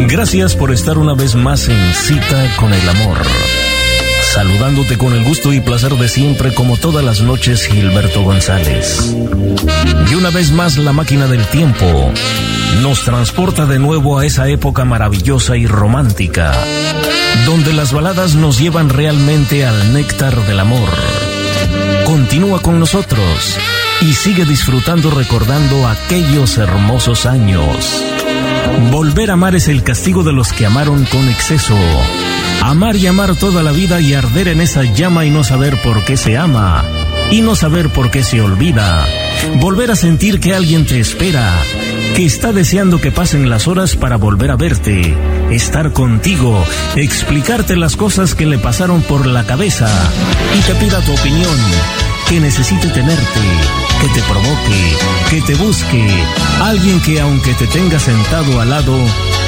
Gracias por estar una vez más en Cita con el Amor. Saludándote con el gusto y placer de siempre, como todas las noches, Gilberto González. Y una vez más la máquina del tiempo nos transporta de nuevo a esa época maravillosa y romántica, donde las baladas nos llevan realmente al néctar del amor. Continúa con nosotros y sigue disfrutando recordando aquellos hermosos años. Volver a amar es el castigo de los que amaron con exceso. Amar y amar toda la vida y arder en esa llama y no saber por qué se ama y no saber por qué se olvida. Volver a sentir que alguien te espera, que está deseando que pasen las horas para volver a verte, estar contigo, explicarte las cosas que le pasaron por la cabeza y te pida tu opinión, que necesite tenerte, que te provoque, que te busque, alguien que aunque te tenga sentado al lado,